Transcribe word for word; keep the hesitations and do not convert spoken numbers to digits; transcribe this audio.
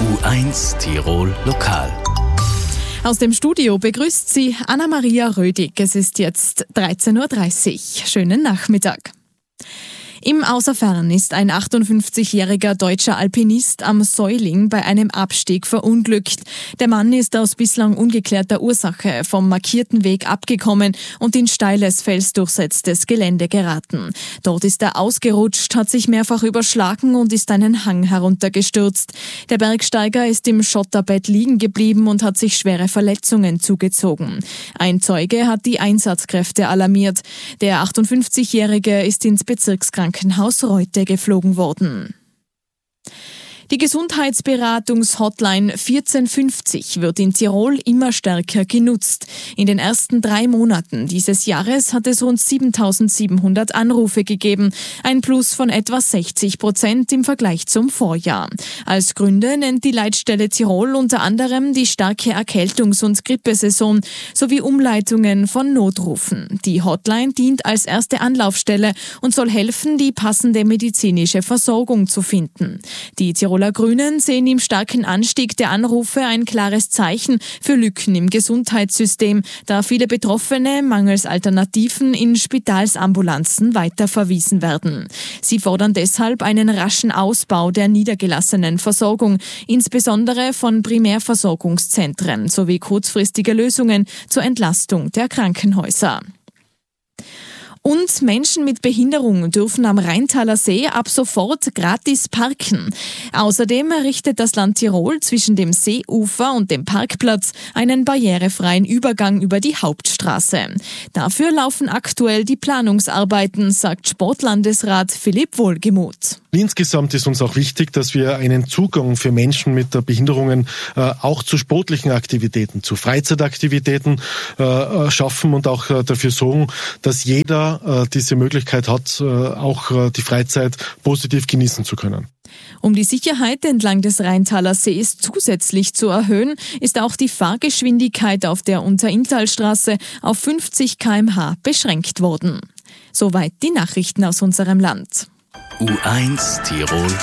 U eins Tirol Lokal. Aus dem Studio begrüßt Sie Anna-Maria Rödig. Es ist jetzt dreizehn Uhr dreißig. Schönen Nachmittag. Im Außerfern ist ein achtundfünfzigjähriger deutscher Alpinist am Säuling bei einem Abstieg verunglückt. Der Mann ist aus bislang ungeklärter Ursache vom markierten Weg abgekommen und in steiles, felsdurchsetztes Gelände geraten. Dort ist er ausgerutscht, hat sich mehrfach überschlagen und ist einen Hang heruntergestürzt. Der Bergsteiger ist im Schotterbett liegen geblieben und hat sich schwere Verletzungen zugezogen. Ein Zeuge hat die Einsatzkräfte alarmiert. Der achtundfünfzigjährige ist ins Bezirkskrankenhaus Krankenhaus Reute geflogen worden. Die Gesundheitsberatungs-Hotline vierzehn fünfzig wird in Tirol immer stärker genutzt. In den ersten drei Monaten dieses Jahres hat es rund siebentausendsiebenhundert Anrufe gegeben, ein Plus von etwa sechzig Prozent im Vergleich zum Vorjahr. Als Gründe nennt die Leitstelle Tirol unter anderem die starke Erkältungs- und Grippesaison sowie Umleitungen von Notrufen. Die Hotline dient als erste Anlaufstelle und soll helfen, die passende medizinische Versorgung zu finden. Die Tiroler Grünen sehen im starken Anstieg der Anrufe ein klares Zeichen für Lücken im Gesundheitssystem, da viele Betroffene mangels Alternativen in Spitalsambulanzen weiterverwiesen werden. Sie fordern deshalb einen raschen Ausbau der niedergelassenen Versorgung, insbesondere von Primärversorgungszentren sowie kurzfristige Lösungen zur Entlastung der Krankenhäuser. Und Menschen mit Behinderung dürfen am Rheintaler See ab sofort gratis parken. Außerdem errichtet das Land Tirol zwischen dem Seeufer und dem Parkplatz einen barrierefreien Übergang über die Hauptstraße. Dafür laufen aktuell die Planungsarbeiten, sagt Sportlandesrat Philipp Wohlgemuth. Insgesamt ist uns auch wichtig, dass wir einen Zugang für Menschen mit Behinderungen äh, auch zu sportlichen Aktivitäten, zu Freizeitaktivitäten äh, schaffen und auch äh, dafür sorgen, dass jeder äh, diese Möglichkeit hat, äh, auch äh, die Freizeit positiv genießen zu können. Um die Sicherheit entlang des Rheintaler Sees zusätzlich zu erhöhen, ist auch die Fahrgeschwindigkeit auf der Unterinntalstraße auf fünfzig Kilometer pro Stunde beschränkt worden. Soweit die Nachrichten aus unserem Land. U eins Tirol